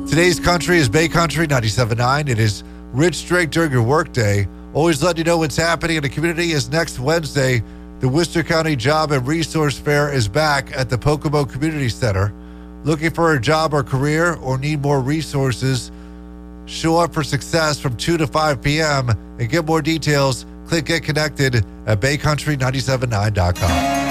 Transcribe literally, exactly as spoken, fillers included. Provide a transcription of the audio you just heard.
Today's country is Bay Country ninety-seven point nine. It is Rich Drink during your workday. Always letting you know what's happening in the community is next Wednesday. The Worcester County Job and Resource Fair is back at the Pocomo Community Center. Looking for a job or career or need more resources? Show up for success from two to five p.m. and get more details. Click Get Connected at bay country nine seven nine dot com.